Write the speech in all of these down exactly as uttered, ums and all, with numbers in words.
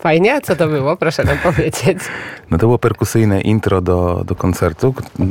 Fajnie? A co to było? Proszę nam powiedzieć. No to było perkusyjne intro do, do koncertu.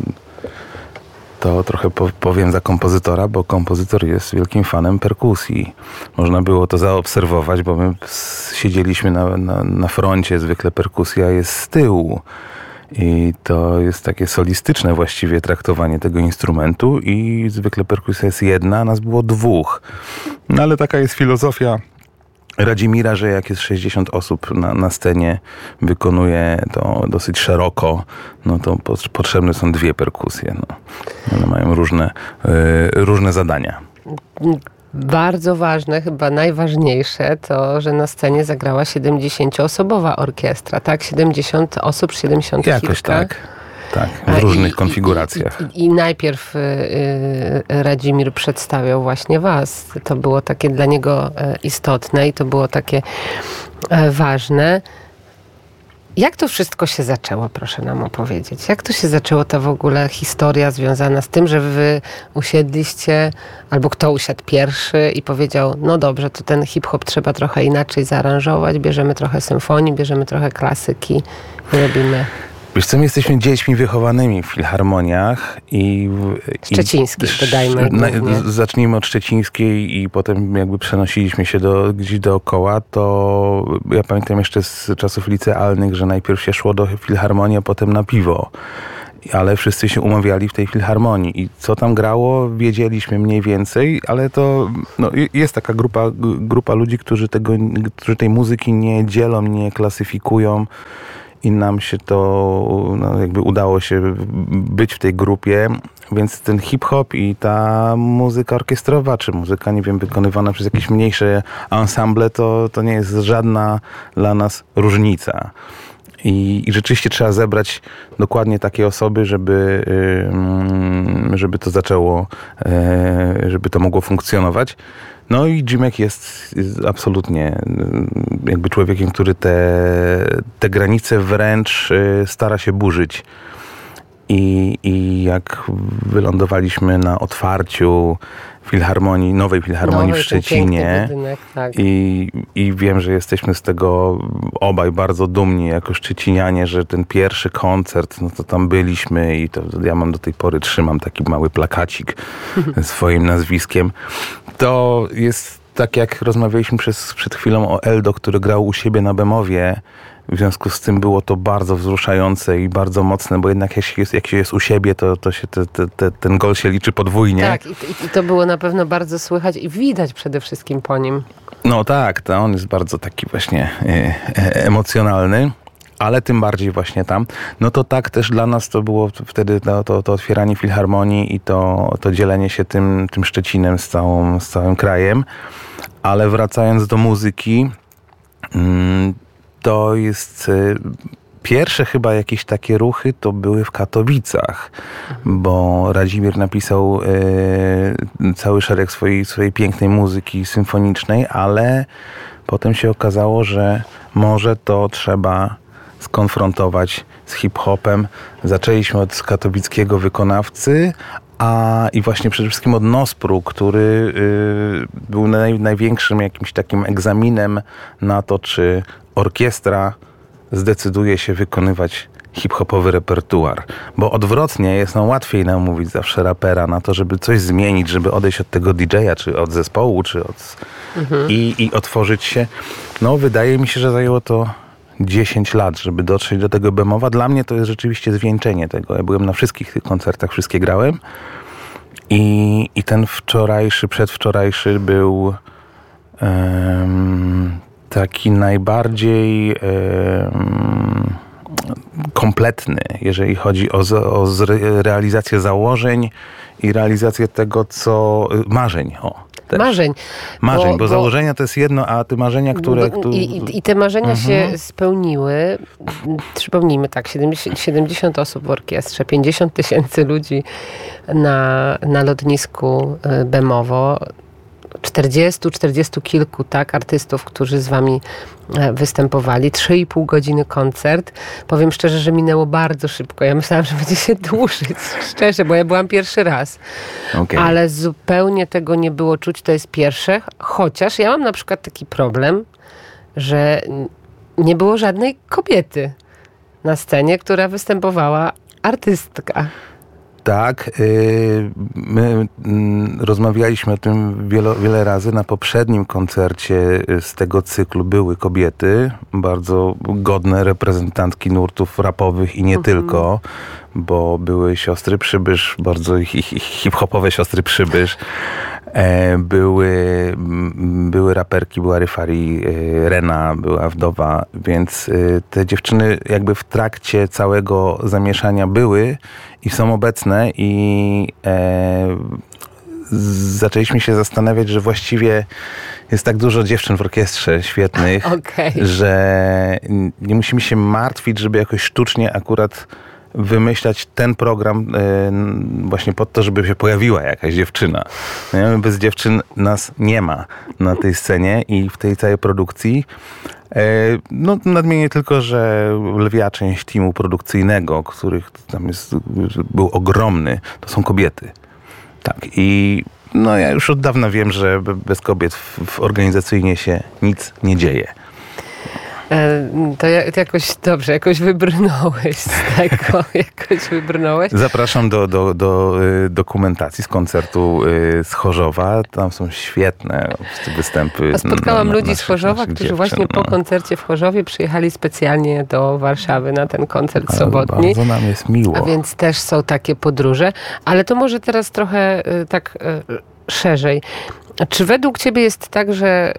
To trochę po, powiem za kompozytora, bo kompozytor jest wielkim fanem perkusji. Można było to zaobserwować, bo my siedzieliśmy na, na, na froncie, zwykle perkusja jest z tyłu. I to jest takie solistyczne właściwie traktowanie tego instrumentu i zwykle perkusja jest jedna, a nas było dwóch. No ale taka jest filozofia Radzimira, że jak jest sześćdziesiąt osób na, na scenie, wykonuje to dosyć szeroko, no to po, potrzebne są dwie perkusje. No. One mają różne, yy, różne zadania. Bardzo ważne, chyba najważniejsze to, że na scenie zagrała siedemdziesięcioosobowa orkiestra, tak? siedemdziesiąt osób, siedemdziesiąt Jakoś kilka. tak. Tak, w różnych I, konfiguracjach. I, i, i najpierw y, y, Radzimir przedstawiał właśnie was. To było takie dla niego y, istotne i to było takie y, ważne. Jak to wszystko się zaczęło, proszę nam opowiedzieć? Jak to się zaczęło, ta w ogóle historia związana z tym, że wy usiedliście, albo kto usiadł pierwszy i powiedział, no dobrze, to ten hip-hop trzeba trochę inaczej zaaranżować, bierzemy trochę symfonii, bierzemy trochę klasyki i robimy... Wiesz co, my jesteśmy dziećmi wychowanymi w filharmoniach i... Szczecińskich, dodajmy. Na, zacznijmy od szczecińskiej i potem jakby przenosiliśmy się do, gdzieś dookoła, to ja pamiętam jeszcze z czasów licealnych, że najpierw się szło do filharmonii, a potem na piwo. Ale wszyscy się umawiali w tej filharmonii i co tam grało, wiedzieliśmy mniej więcej, ale to no, jest taka grupa, grupa ludzi, którzy, tego, którzy tej muzyki nie dzielą, nie klasyfikują. I nam się to no, jakby udało się być w tej grupie, więc ten hip-hop i ta muzyka orkiestrowa, czy muzyka, nie wiem, wykonywana przez jakieś mniejsze ensemble, to, to nie jest żadna dla nas różnica. I, I rzeczywiście trzeba zebrać dokładnie takie osoby, żeby, żeby to zaczęło, żeby to mogło funkcjonować. No i Jimek jest, jest absolutnie jakby człowiekiem, który te, te granice wręcz stara się burzyć. I, I jak wylądowaliśmy na otwarciu filharmonii, nowej filharmonii Nowy, w Szczecinie budynek, tak. i, i wiem, że jesteśmy z tego obaj bardzo dumni jako szczecinianie, że ten pierwszy koncert, no to tam byliśmy i to ja mam do tej pory, trzymam taki mały plakacik ze swoim nazwiskiem. To jest tak, jak rozmawialiśmy przez, przed chwilą o Eldo, który grał u siebie na Bemowie. W związku z tym było to bardzo wzruszające i bardzo mocne, bo jednak jak się jest, jak się jest u siebie, to, to się te, te, te, ten gol się liczy podwójnie. Tak, i, i to było na pewno bardzo słychać i widać przede wszystkim po nim. No tak, to on jest bardzo taki właśnie e, e, emocjonalny, ale tym bardziej właśnie tam. No to tak też dla nas to było wtedy to, to, to otwieranie filharmonii i to, to dzielenie się tym, tym Szczecinem z, całą, z całym krajem. Ale wracając do muzyki, mm, to jest pierwsze chyba jakieś takie ruchy to były w Katowicach, bo Radzimir napisał e, cały szereg swojej, swojej pięknej muzyki symfonicznej, ale potem się okazało, że może to trzeba skonfrontować z hip-hopem. Zaczęliśmy od katowickiego wykonawcy, a i właśnie przede wszystkim od Nospru, który y, był naj, największym jakimś takim egzaminem na to, czy orkiestra zdecyduje się wykonywać hip-hopowy repertuar. Bo odwrotnie jest nam łatwiej namówić zawsze rapera na to, żeby coś zmienić, żeby odejść od tego didżeja, czy od zespołu, czy od... Mhm. I, i otworzyć się. No, wydaje mi się, że zajęło to dziesięć lat, żeby dotrzeć do tego Bemowa. Dla mnie to jest rzeczywiście zwieńczenie tego. Ja byłem na wszystkich tych koncertach, wszystkie grałem. I, i ten wczorajszy, przedwczorajszy był um, taki najbardziej um, kompletny, jeżeli chodzi o, o realizację założeń i realizację tego, co... marzeń, o. Też. Marzeń. Marzeń, bo, bo, bo założenia to jest jedno, a te marzenia, które... Bo, i, I te marzenia mhm. się spełniły. Przypomnijmy tak, siedemdziesiąt, siedemdziesiąt osób w orkiestrze, pięćdziesiąt tysięcy ludzi na, na lotnisku Bemowo, czterdziestu, czterdziestu kilku tak, artystów, którzy z wami występowali. Trzy i pół godziny koncert. Powiem szczerze, że minęło bardzo szybko. Ja myślałam, że będzie się dłużyć. Szczerze, bo ja byłam pierwszy raz. Okay. Ale zupełnie tego nie było czuć. To jest pierwsze. Chociaż ja mam na przykład taki problem, że nie było żadnej kobiety na scenie, która występowała artystka. Tak, yy, my mm, rozmawialiśmy o tym wiele, wiele razy. Na poprzednim koncercie z tego cyklu były kobiety, bardzo godne reprezentantki nurtów rapowych i nie mhm. tylko, bo były siostry Przybysz, bardzo hi, hi, hip-hopowe siostry Przybysz. E, były, m, były raperki, była Ryfari, e, Rena, była Wdowa, więc e, te dziewczyny jakby w trakcie całego zamieszania były i są obecne i e, zaczęliśmy się zastanawiać, że właściwie jest tak dużo dziewczyn w orkiestrze świetnych, okay. że nie musimy się martwić, żeby jakoś sztucznie akurat wymyślać ten program y, właśnie po to, żeby się pojawiła jakaś dziewczyna. No, bez dziewczyn nas nie ma na tej scenie i w tej całej produkcji. Y, no nadmienię tylko, że lwia część teamu produkcyjnego, których tam jest, był ogromny, to są kobiety. Tak i no ja już od dawna wiem, że bez kobiet w, w organizacyjnie się nic nie dzieje. To jakoś dobrze, jakoś wybrnąłeś z tego, jakoś wybrnąłeś. Zapraszam do, do, do dokumentacji z koncertu z Chorzowa. Tam są świetne występy. A spotkałam na, na, ludzi z Chorzowa, którzy dziewczyn, właśnie no. po koncercie w Chorzowie przyjechali specjalnie do Warszawy na ten koncert Ale sobotni. Bardzo nam jest miło. A więc też są takie podróże. Ale to może teraz trochę tak szerzej. Czy według ciebie jest tak, że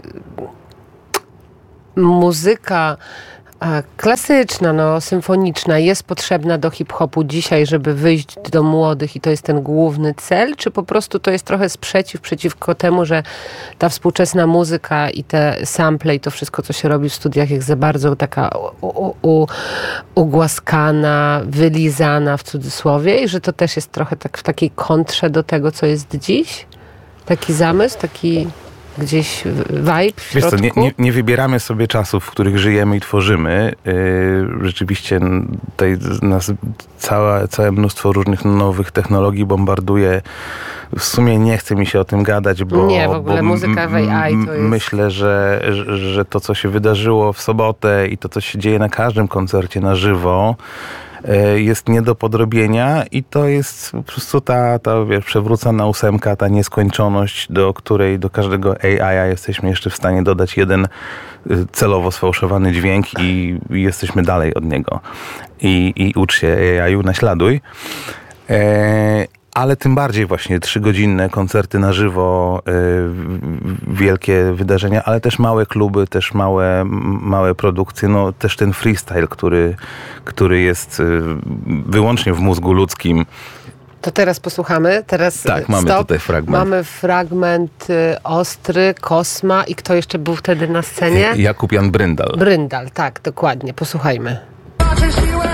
muzyka klasyczna, no, symfoniczna jest potrzebna do hip-hopu dzisiaj, żeby wyjść do młodych i to jest ten główny cel? Czy po prostu to jest trochę sprzeciw przeciwko temu, że ta współczesna muzyka i te sample i to wszystko, co się robi w studiach jest za bardzo taka u, u, u, ugłaskana, wylizana w cudzysłowie i że to też jest trochę tak w takiej kontrze do tego, co jest dziś? Taki zamysł, taki gdzieś vibe w środku? Wiesz co, nie, nie, nie wybieramy sobie czasów, w których żyjemy i tworzymy. Yy, rzeczywiście tutaj nas całe, całe mnóstwo różnych nowych technologii bombarduje. W sumie nie chce mi się o tym gadać, bo... Nie, w ogóle muzyka w A I to jest... Myślę, że, że to, co się wydarzyło w sobotę i to, co się dzieje na każdym koncercie na żywo, jest nie do podrobienia i to jest po prostu ta, ta wiesz, przewrócona ósemka, ta nieskończoność, do której do każdego A I jesteśmy jeszcze w stanie dodać jeden celowo sfałszowany dźwięk i, i jesteśmy dalej od niego. I, i ucz się A I-u, naśladuj. E, ale tym bardziej właśnie trzygodzinne koncerty na żywo, y, wielkie wydarzenia, ale też małe kluby, też małe, małe produkcje, no też ten freestyle, który, który jest y, wyłącznie w mózgu ludzkim. To teraz posłuchamy. Teraz tak, mamy stop. tutaj fragment. Mamy fragment y, ostry, Kosma i kto jeszcze był wtedy na scenie? Jakub Jan Bryndal. Bryndal, tak, dokładnie. Posłuchajmy. Macie siłę